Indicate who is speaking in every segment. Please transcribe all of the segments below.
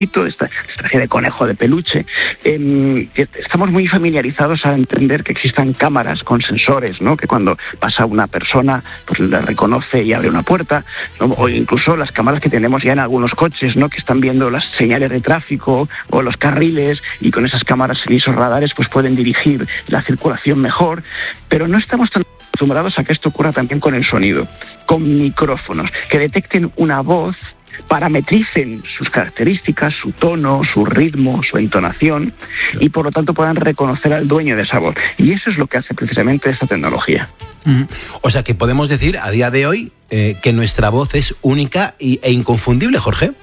Speaker 1: esta especie de conejo de peluche. Estamos muy familiarizados a entender que existan cámaras con sensores, ¿no? Que cuando pasa una persona, pues la reconoce y abre una puerta, ¿no? O incluso las cámaras que tenemos ya en algunos coches, ¿no? Que están viendo las señales de tráfico o los carriles, y con esas cámaras y esos radares pues pueden dirigir la circulación mejor, pero no estamos tan acostumbrados a que esto ocurra también con el sonido, con micrófonos que detecten una voz, parametricen sus características, su tono, su ritmo, su entonación, y por lo tanto puedan reconocer al dueño de esa voz. Y eso es lo que hace precisamente esta tecnología.
Speaker 2: O sea que podemos decir a día de hoy que nuestra voz es única e inconfundible, Jorge.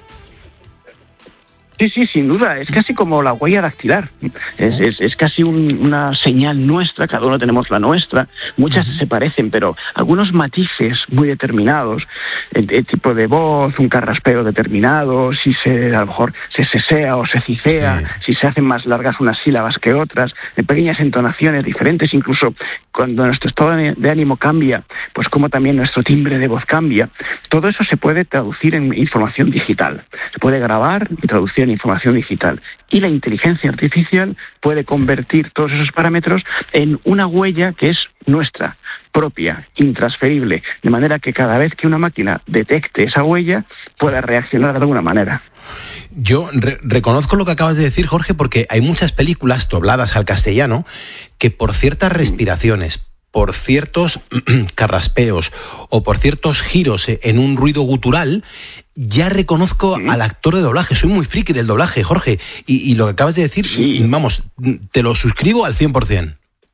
Speaker 1: Sí, sin duda, es casi como la huella dactilar, es casi una señal nuestra, cada uno tenemos la nuestra, muchas se parecen, pero algunos matices muy determinados, el tipo de voz, un carraspeo determinado, si a lo mejor se sesea o se cicea, si se hacen más largas unas sílabas que otras, pequeñas entonaciones diferentes, incluso cuando nuestro estado de ánimo cambia, pues como también nuestro timbre de voz cambia. Todo eso se puede traducir en información digital, se puede grabar y traducir en información digital. Y la inteligencia artificial puede convertir todos esos parámetros en una huella que es nuestra, propia, intransferible, de manera que cada vez que una máquina detecte esa huella pueda reaccionar de alguna manera.
Speaker 2: Yo reconozco lo que acabas de decir, Jorge, porque hay muchas películas dobladas al castellano que por ciertas respiraciones, por ciertos carraspeos o por ciertos giros en un ruido gutural, ya reconozco al actor de doblaje. Soy muy friki del doblaje, Jorge, y lo que acabas de decir, vamos, te lo suscribo al 100%.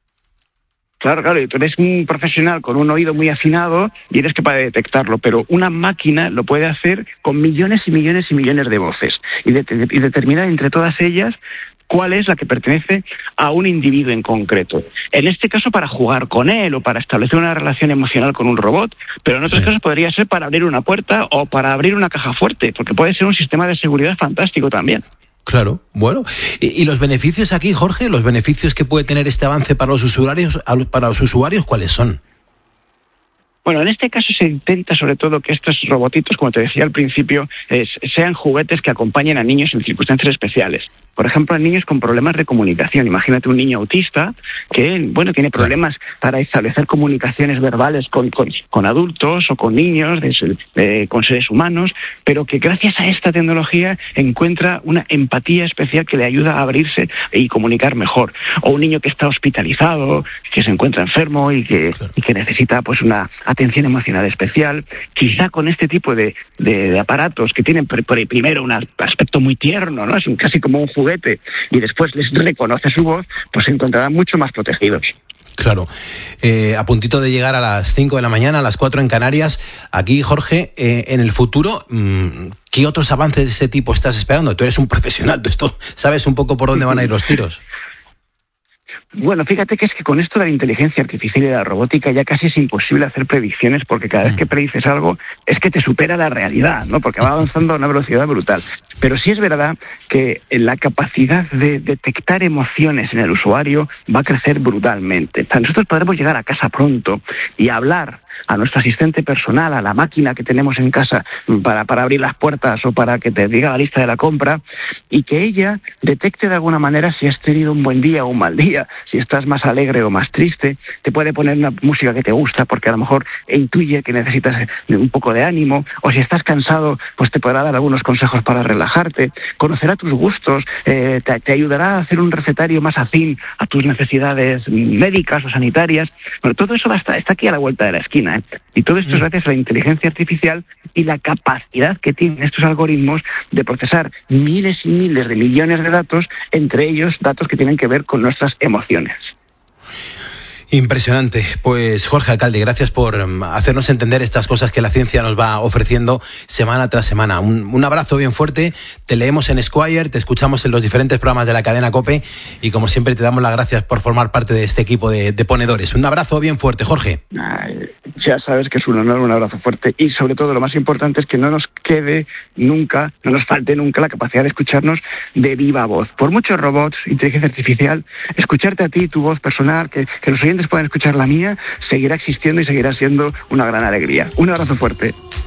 Speaker 1: Claro, y tú eres un profesional con un oído muy afinado y eres capaz de detectarlo, pero una máquina lo puede hacer con millones y millones y millones de voces y determinar entre todas ellas cuál es la que pertenece a un individuo en concreto. En este caso para jugar con él o para establecer una relación emocional con un robot, pero en otros casos podría ser para abrir una puerta o para abrir una caja fuerte, porque puede ser un sistema de seguridad fantástico también.
Speaker 2: Claro, bueno. ¿Y los beneficios aquí, Jorge? ¿Los beneficios que puede tener este avance para los usuarios, cuáles son?
Speaker 1: Bueno, en este caso se intenta sobre todo que estos robotitos, como te decía al principio, sean juguetes que acompañen a niños en circunstancias especiales. Por ejemplo, a niños con problemas de comunicación. Imagínate un niño autista que, tiene problemas para establecer comunicaciones verbales con adultos o con niños, con seres humanos, pero que gracias a esta tecnología encuentra una empatía especial que le ayuda a abrirse y comunicar mejor. O un niño que está hospitalizado, que se encuentra enfermo y que necesita pues una atención emocional especial. Quizá con este tipo de aparatos que tienen primero un aspecto muy tierno, ¿no? Es casi como un juguete, y después les reconoce su voz, pues se encontrarán mucho más protegidos.
Speaker 2: Claro. A puntito de llegar a las 5 de la mañana, a las 4 en Canarias. Aquí, Jorge, en el futuro, ¿qué otros avances de ese tipo estás esperando? Tú eres un profesional, tú sabes un poco por dónde van a ir los tiros.
Speaker 1: Bueno, fíjate que es que con esto de la inteligencia artificial y de la robótica ya casi es imposible hacer predicciones, porque cada vez que predices algo es que te supera la realidad, ¿no? Porque va avanzando a una velocidad brutal. Pero sí es verdad que la capacidad de detectar emociones en el usuario va a crecer brutalmente. O sea, nosotros podremos llegar a casa pronto y hablar a nuestro asistente personal, a la máquina que tenemos en casa para abrir las puertas o para que te diga la lista de la compra, y que ella detecte de alguna manera si has tenido un buen día o un mal día, si estás más alegre o más triste, te puede poner una música que te gusta porque a lo mejor intuye que necesitas un poco de ánimo, o si estás cansado, pues te podrá dar algunos consejos para relajarte, conocerá tus gustos, te ayudará a hacer un recetario más afín a tus necesidades médicas o sanitarias. Bueno, todo eso está aquí a la vuelta de la esquina. Y todo esto es gracias a la inteligencia artificial y la capacidad que tienen estos algoritmos de procesar miles y miles de millones de datos, entre ellos datos que tienen que ver con nuestras emociones.
Speaker 2: Impresionante. Pues Jorge Alcalde, gracias por hacernos entender estas cosas que la ciencia nos va ofreciendo semana tras semana. Un abrazo bien fuerte, te leemos en Esquire, te escuchamos en los diferentes programas de la cadena COPE y como siempre te damos las gracias por formar parte de este equipo de ponedores. Un abrazo bien fuerte, Jorge.
Speaker 1: Ya sabes que es un honor, un abrazo fuerte, y sobre todo lo más importante es que no nos quede nunca, no nos falte nunca la capacidad de escucharnos de viva voz. Por muchos robots, inteligencia artificial, escucharte a ti, tu voz personal, que los oyentes puedan escuchar la mía, seguirá existiendo y seguirá siendo una gran alegría. Un abrazo fuerte.